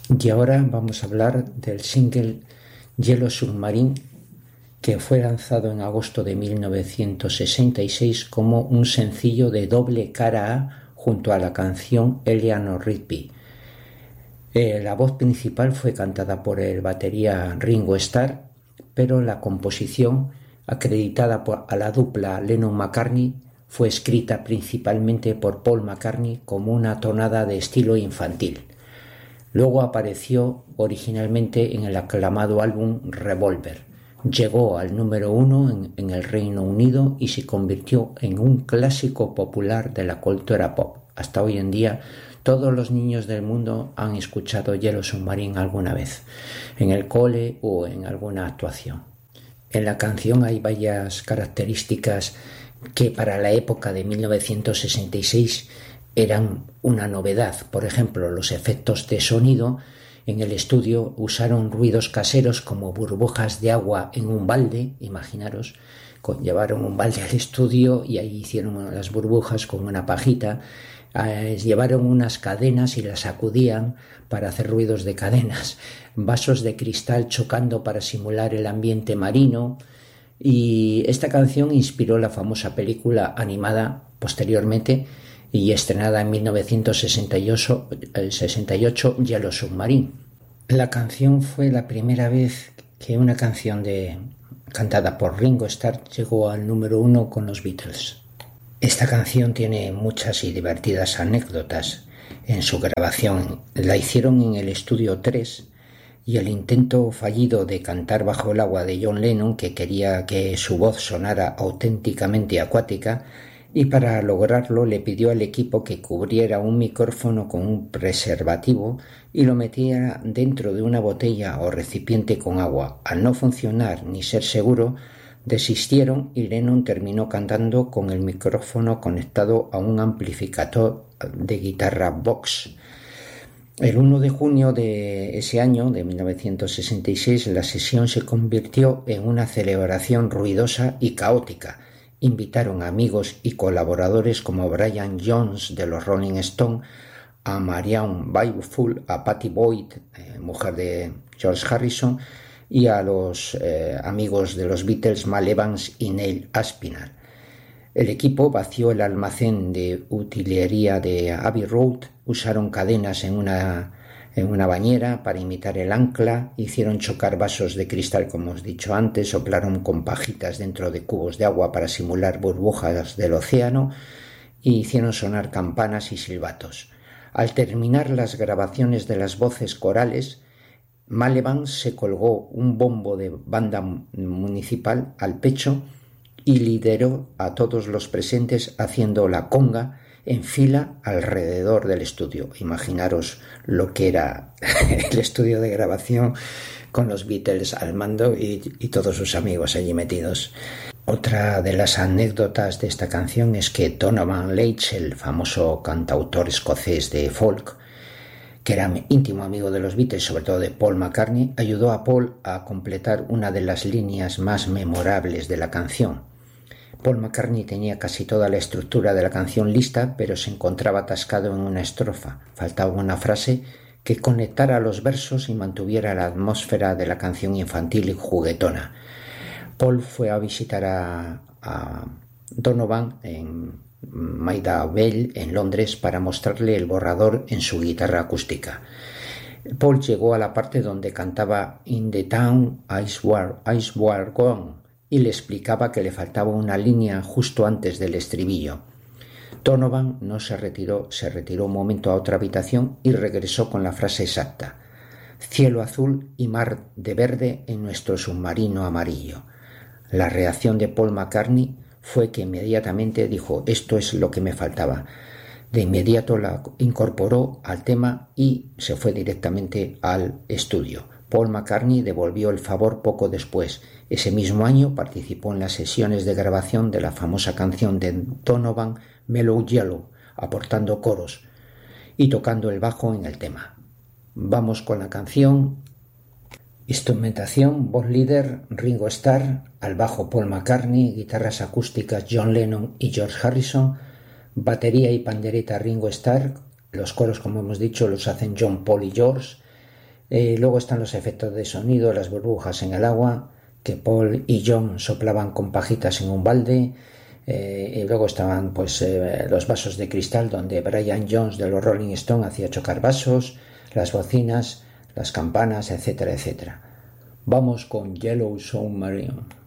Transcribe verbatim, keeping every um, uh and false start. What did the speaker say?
Y ahora vamos a hablar del single Yellow Submarine, que fue lanzado en agosto de mil novecientos sesenta y seis como un sencillo de doble cara A junto a la canción Eleanor Rigby. Eh, la voz principal fue cantada por el batería Ringo Starr, pero la composición, acreditada por, a la dupla Lennon-McCartney, fue escrita principalmente por Paul McCartney como una tonada de estilo infantil. Luego apareció originalmente en el aclamado álbum Revolver. Llegó al número uno en, en el Reino Unido y se convirtió en un clásico popular de la cultura pop. Hasta hoy en día, todos los niños del mundo han escuchado Yellow Submarine alguna vez, en el cole o en alguna actuación. En la canción hay varias características que para la época de mil novecientos sesenta y seis eran una novedad. Por ejemplo, los efectos de sonido. En el estudio usaron ruidos caseros como burbujas de agua en un balde, imaginaros, llevaron un balde al estudio y ahí hicieron las burbujas con una pajita, eh, llevaron unas cadenas y las sacudían para hacer ruidos de cadenas, vasos de cristal chocando para simular el ambiente marino, y esta canción inspiró la famosa película animada posteriormente y estrenada en mil novecientos sesenta y ocho, sesenta y ocho, Yellow Submarine. La canción fue la primera vez que una canción de, cantada por Ringo Starr llegó al número uno con los Beatles. Esta canción tiene muchas y divertidas anécdotas en su grabación. La hicieron en el estudio tres y el intento fallido de cantar bajo el agua de John Lennon, que quería que su voz sonara auténticamente acuática, y para lograrlo le pidió al equipo que cubriera un micrófono con un preservativo y lo metiera dentro de una botella o recipiente con agua. Al no funcionar ni ser seguro, desistieron y Lennon terminó cantando con el micrófono conectado a un amplificador de guitarra Vox. El uno de junio de ese año, de mil novecientos sesenta y seis, la sesión se convirtió en una celebración ruidosa y caótica. Invitaron a amigos y colaboradores como Brian Jones de los Rolling Stones, a Marianne Faithfull, a Pattie Boyd, eh, mujer de George Harrison, y a los eh, amigos de los Beatles, Mal Evans y Neil Aspinall. El equipo vació el almacén de utilería de Abbey Road, usaron cadenas en una, en una bañera para imitar el ancla, hicieron chocar vasos de cristal como os he dicho antes, soplaron con pajitas dentro de cubos de agua para simular burbujas del océano y hicieron sonar campanas y silbatos. Al terminar las grabaciones de las voces corales, Mal Evans se colgó un bombo de banda municipal al pecho y lideró a todos los presentes haciendo la conga en fila alrededor del estudio. Imaginaros lo que era el estudio de grabación con los Beatles al mando y, y todos sus amigos allí metidos. Otra de las anécdotas de esta canción es que Donovan Leitch, el famoso cantautor escocés de folk, que era íntimo amigo de los Beatles, sobre todo de Paul McCartney, ayudó a Paul a completar una de las líneas más memorables de la canción. Paul McCartney tenía casi toda la estructura de la canción lista, pero se encontraba atascado en una estrofa. Faltaba una frase que conectara los versos y mantuviera la atmósfera de la canción infantil y juguetona. Paul fue a visitar a, a Donovan en Maida Vale, en Londres, para mostrarle el borrador en su guitarra acústica. Paul llegó a la parte donde cantaba In the Town Ice War, Ice War Gone, y le explicaba que le faltaba una línea justo antes del estribillo. Donovan no se retiró, se retiró un momento a otra habitación y regresó con la frase exacta: cielo azul y mar de verde en nuestro submarino amarillo. La reacción de Paul McCartney fue que inmediatamente dijo: esto es lo que me faltaba. De inmediato la incorporó al tema y se fue directamente al estudio. Paul McCartney devolvió el favor poco después. Ese mismo año participó en las sesiones de grabación de la famosa canción de Donovan, Mellow Yellow, aportando coros y tocando el bajo en el tema. Vamos con la canción. Instrumentación, voz líder Ringo Starr, al bajo Paul McCartney, guitarras acústicas John Lennon y George Harrison, batería y pandereta Ringo Starr, los coros, como hemos dicho, los hacen John, Paul y George, Eh, luego están los efectos de sonido, las burbujas en el agua, que Paul y John soplaban con pajitas en un balde. Eh, y luego estaban pues eh, los vasos de cristal donde Brian Jones de los Rolling Stones hacía chocar vasos, las bocinas, las campanas, etcétera, etcétera. Vamos con Yellow Submarine.